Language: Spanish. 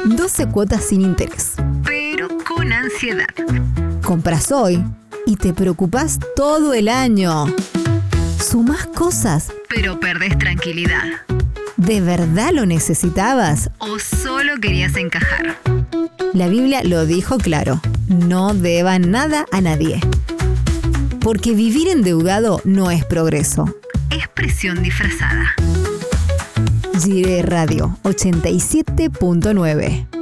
12 cuotas sin interés. Pero con ansiedad. Compras hoy y te preocupás todo el año. Sumás cosas, pero perdés tranquilidad. ¿De verdad lo necesitabas? ¿O solo querías encajar? La Biblia lo dijo claro: no deban nada a nadie. Porque vivir endeudado no es progreso. Es presión disfrazada. Jiré Radio 87.9